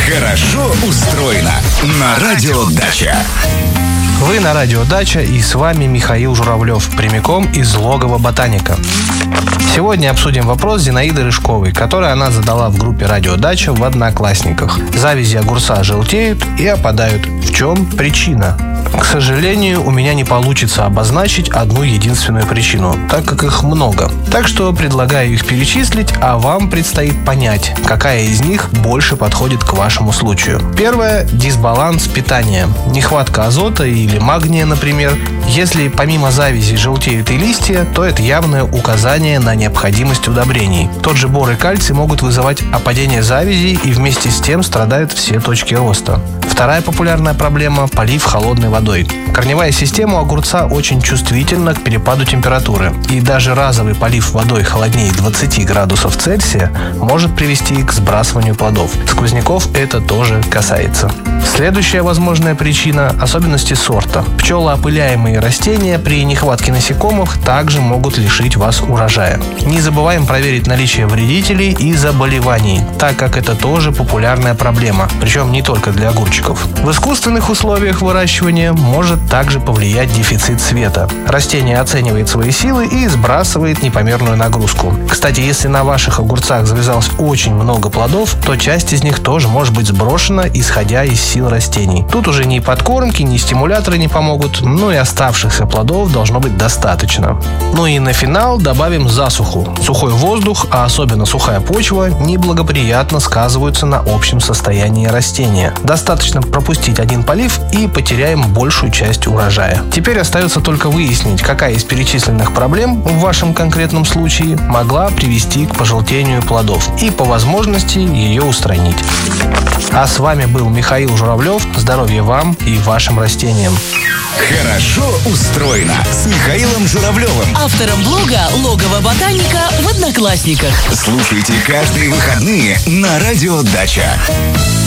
Хорошо устроено на Радио Дача. Вы на Радио Дача, и с вами Михаил Журавлев, прямиком из логова ботаника. Сегодня обсудим вопрос Зинаиды Рыжковой, который она задала в группе Радио Дача в Одноклассниках. Завязи огурца желтеют и опадают. В чем причина? К сожалению, у меня не получится обозначить одну единственную причину, так как их много. Так что предлагаю их перечислить, а вам предстоит понять, какая из них больше подходит к вашему случаю. Первое – дисбаланс питания. Нехватка азота или магния, например. Если помимо завязи желтеют и листья, то это явное указание на необходимость удобрений. Тот же бор и кальций могут вызывать опадение завязей, и вместе с тем страдают все точки роста. Вторая популярная проблема – полив холодной водой. Корневая система у огурца очень чувствительна к перепаду температуры, и даже разовый полив водой холоднее 20 градусов Цельсия может привести к сбрасыванию плодов. Сквозняков это тоже касается. Следующая возможная причина – особенности сорта. Пчелоопыляемые растения при нехватке насекомых также могут лишить вас урожая. Не забываем проверить наличие вредителей и заболеваний, так как это тоже популярная проблема, причем не только для огурчиков. В искусственных условиях выращивания может также повлиять дефицит света. Растение оценивает свои силы и сбрасывает непомерную нагрузку. Кстати, если на ваших огурцах завязалось очень много плодов, то часть из них тоже может быть сброшена, исходя из сил растений. Тут уже ни подкормки, ни стимуляторы не помогут, и оставшихся плодов должно быть достаточно. И на финал добавим засуху. Сухой воздух, а особенно сухая почва, неблагоприятно сказываются на общем состоянии растения. Достаточно пропустить один полив и потеряем большую часть урожая. Теперь остается только выяснить, какая из перечисленных проблем в вашем конкретном случае могла привести к пожелтению плодов и по возможности ее устранить. А с вами был Михаил Журавлев. Здоровья вам и вашим растениям. Хорошо устроено с Михаилом Журавлевым, автором блога «Логово ботаника» в Одноклассниках. Слушайте каждые выходные на Радио Дача.